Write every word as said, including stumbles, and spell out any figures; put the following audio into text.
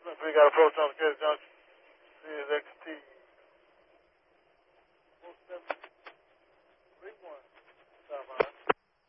We got approach on the Casey Junction. C is X T.